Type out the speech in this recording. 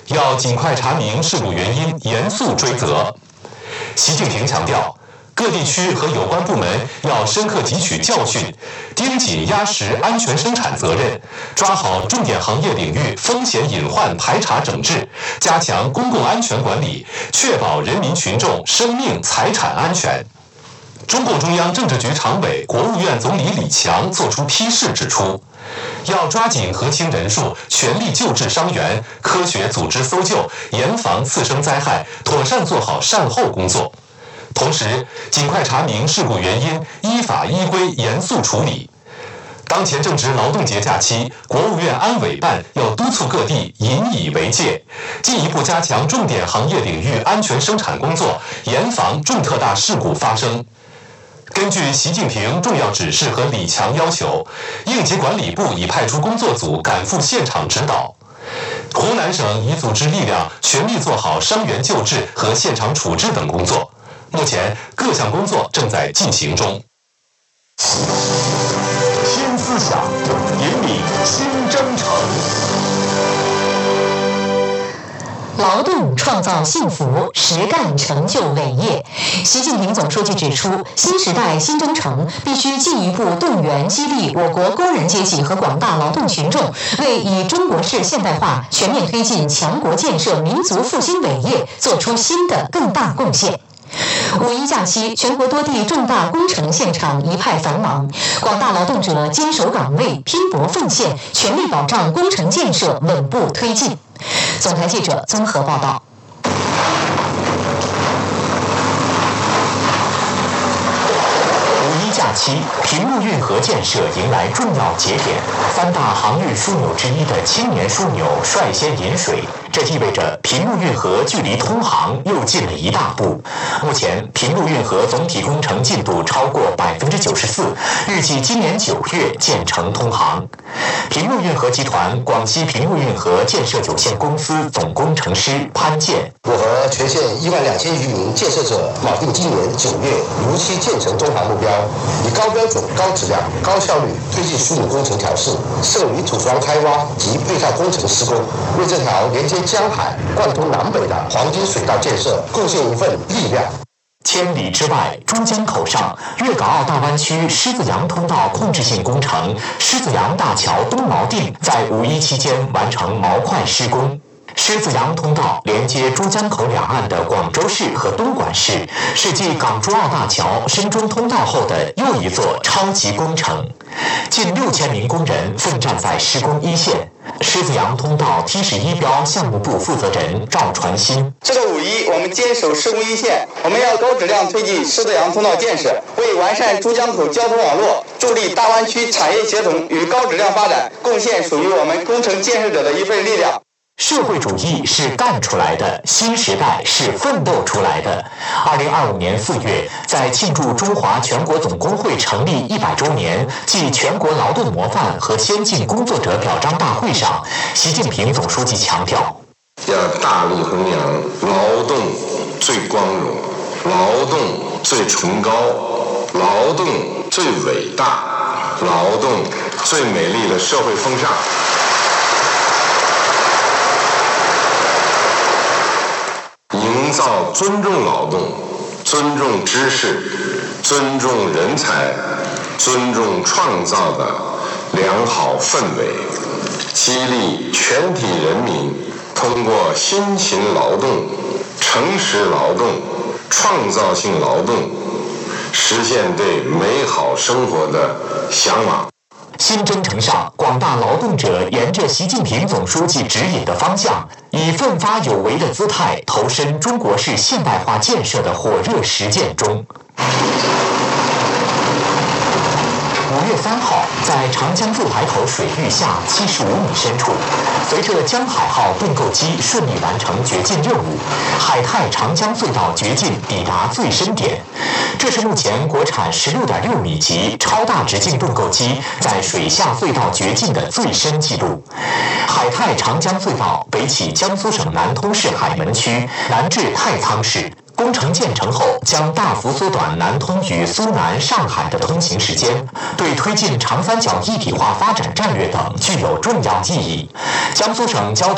要尽快查明事故原因，严肃追责。习近平强调，各地区和有关部门要深刻汲取教训，盯紧压实安全生产责任，抓好重点行业领域风险隐患排查整治，加强公共安全管理，确保人民群众生命财产安全。中共中央政治局常委、国务院总理李强作出批示指出，要抓紧核清人数，全力救治伤员，科学组织搜救，严防次生灾害，妥善做好善后工作。同时，尽快查明事故原因，依法依规严肃处理。当前正值劳动节假期，国务院安委办要督促各地引以为戒，进一步加强重点行业领域安全生产工作，严防重特大事故发生。根据习近平重要指示和李强要求，应急管理部已派出工作组赶赴现场指导。湖南省已组织力量全力做好伤员救治和现场处置等工作。目前各项工作正在进行中。 新思想，引领新征程。 劳动创造幸福，实干成就伟业。习近平总书记指出，新时代新征程必须进一步动员激励我国工人阶级和广大劳动群众，为以中国式现代化全面推进强国建设民族复兴伟业做出新的更大贡献。五一假期，全国多地重大工程现场一派繁忙，广大劳动者坚守岗位，拼搏奉献，全力保障工程建设稳步推进。总台记者综合报道。 五一假期，平陆运河建设迎来重要节点，三大航运枢纽之一的青年枢纽率先引水。这意味着平陆运河距离通航又近了一大步。目前，平陆运河总体工程进度超过94%，预计今年9月建成通航。平陆运河集团广西平陆运河建设有限公司总工程师潘建： 我和全县12000余名建设者锚定今年9月如期建成通航目标，以高标准、高质量、高效率推进枢纽工程调试、涉泥土桩开挖及配套工程施工，为这条连接江海、贯通南北的黄金水道建设贡献一份力量。 千里之外，珠江口上，粤港澳大湾区狮子洋通道控制性工程狮子洋大桥东锚定在五一期间完成锚块施工。狮子洋通道连接珠江口两岸的广州市和东莞市，是继港珠澳大桥、深中通道后的又一座超级工程。近6000名工人奋战在施工一线。狮子洋通道梯式一标项目部负责人赵传新： 这个五一，我们坚守施工一线，我们要高质量推进狮子洋通道建设，为完善珠江口交通网络，助力大湾区产业协同与高质量发展，贡献属于我们工程建设者的一份力量。 社会主义是干出来的，新时代是奋斗出来的。2025年4月，在庆祝中华全国总工会成立100周年暨全国劳动模范和先进工作者表彰大会上，习近平总书记强调， 要大力弘扬劳动最光荣、劳动最崇高、劳动最伟大、劳动最美丽的社会风尚。营造尊重劳动、尊重知识、尊重人才、尊重创造的良好氛围，激励全体人民通过辛勤劳动、诚实劳动、创造性劳动，实现对美好生活的向往。 新征程上，广大劳动者沿着习近平总书记指引的方向，以奋发有为的姿态投身中国式现代化建设的火热实践中。5月3号，在长江筑台口水域下75米深处，随着江海号盾构机顺利完成掘进任务，海泰长江隧道掘进抵达最深点。这是目前国产16.6米级超大直径盾构机在水下隧道掘进的最深纪录。海泰长江隧道北起江苏省南通市海门区，南至太仓市。工程建成后，将大幅缩短南通与苏南、上海的通行时间，对推进长三角一体化发展战略等具有重要意义。江苏省交